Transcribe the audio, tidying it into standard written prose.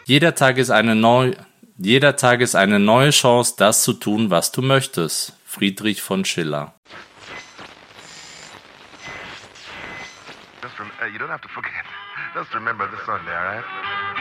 Jeder Tag ist eine neue Chance, das zu tun, was du möchtest. Friedrich von Schiller. You don't have to forget. Just remember the Sunday, all right?